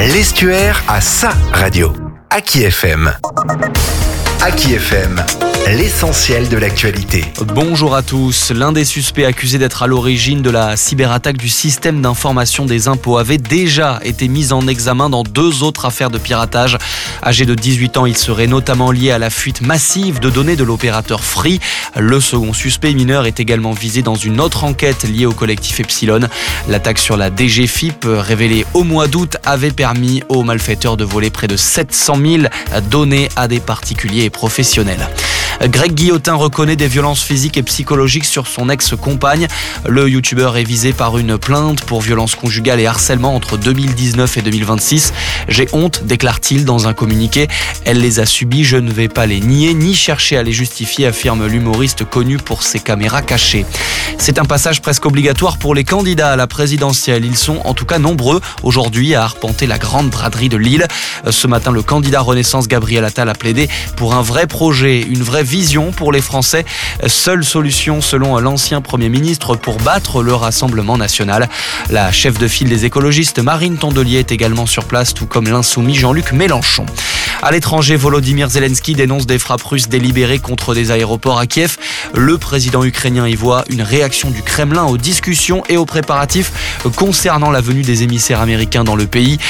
L'Estuaire a sa radio. Aki FM. Aki FM, l'essentiel de l'actualité. Bonjour à tous. L'un des suspects accusés d'être à l'origine de la cyberattaque du système d'information des impôts avait déjà été mis en examen dans 2 autres affaires de piratage. Âgé de 18 ans, il serait notamment lié à la fuite massive de données de l'opérateur Free. Le second suspect mineur est également visé dans une autre enquête liée au collectif Epsilon. L'attaque sur la DGFiP, révélée au mois d'août, avait permis aux malfaiteurs de voler près de 700 000 données à des particuliers et professionnels. Greg Guillotin reconnaît des violences physiques et psychologiques sur son ex-compagne. Le youtubeur est visé par une plainte pour violences conjugales et harcèlement entre 2019 et 2026. « J'ai honte », déclare-t-il dans un communiqué. « Elle les a subies, je ne vais pas les nier ni chercher à les justifier », affirme l'humoriste connu pour ses caméras cachées. C'est un passage presque obligatoire pour les candidats à la présidentielle. Ils sont en tout cas nombreux aujourd'hui à arpenter la grande braderie de Lille. Ce matin, le candidat Renaissance Gabriel Attal a plaidé pour un vrai projet, une vraie vision pour les Français. Seule solution selon l'ancien Premier ministre pour battre le Rassemblement national. La chef de file des écologistes Marine Tondelier est également sur place, tout comme l'insoumis Jean-Luc Mélenchon. À l'étranger, Volodymyr Zelensky dénonce des frappes russes délibérées contre des aéroports à Kiev. Le président ukrainien y voit une réaction du Kremlin aux discussions et aux préparatifs concernant la venue des émissaires américains dans le pays.